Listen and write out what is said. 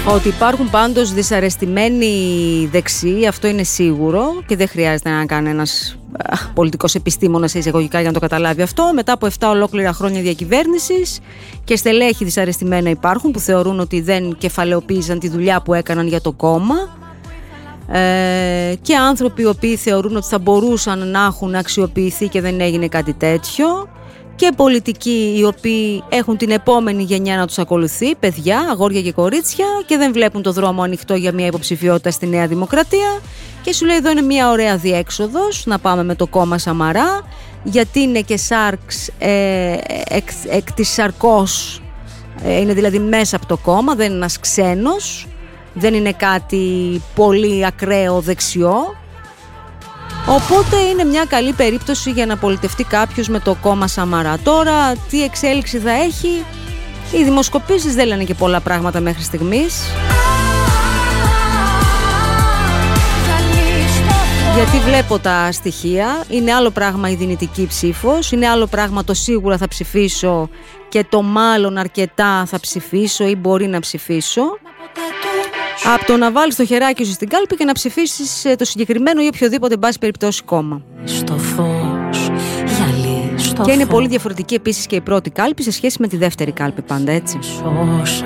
Ότι υπάρχουν πάντως δυσαρεστημένοι δεξιοί, αυτό είναι σίγουρο και δεν χρειάζεται να κάνει ένας πολιτικός επιστήμονας εισαγωγικά για να το καταλάβει αυτό. Μετά από 7 ολόκληρα χρόνια διακυβέρνησης και στελέχη δυσαρεστημένα υπάρχουν που θεωρούν ότι δεν κεφαλαιοποίησαν τη δουλειά που έκαναν για το κόμμα, και άνθρωποι οι οποίοι θεωρούν ότι θα μπορούσαν να έχουν αξιοποιηθεί και δεν έγινε κάτι τέτοιο, και πολιτικοί οι οποίοι έχουν την επόμενη γενιά να τους ακολουθεί, παιδιά, αγόρια και κορίτσια, και δεν βλέπουν το δρόμο ανοιχτό για μια υποψηφιότητα στη Νέα Δημοκρατία και σου λέει εδώ είναι μια ωραία διέξοδος να πάμε με το κόμμα Σαμαρά, γιατί είναι και Σάρξ εκ της Σαρκός, είναι δηλαδή μέσα από το κόμμα, δεν είναι ένας ξένος, δεν είναι κάτι πολύ ακραίο δεξιό. Οπότε είναι μια καλή περίπτωση για να πολιτευτεί κάποιος με το κόμμα Σαμαρά. Τώρα τι εξέλιξη θα έχει, οι δημοσκοπήσεις δεν λένε και πολλά πράγματα μέχρι στιγμής. Γιατί βλέπω τα στοιχεία, είναι άλλο πράγμα η δυνητική ψήφος, είναι άλλο πράγμα το σίγουρα θα ψηφίσω και το μάλλον αρκετά θα ψηφίσω ή μπορεί να ψηφίσω. Από το να βάλεις το χεράκι σου στην κάλπη και να ψηφίσεις το συγκεκριμένο ή οποιοδήποτε εν πάση περιπτώσει κόμμα. Στο φως, γυαλί, στο και είναι πολύ διαφορετική επίσης και η πρώτη κάλπη σε σχέση με τη δεύτερη κάλπη πάντα, έτσι.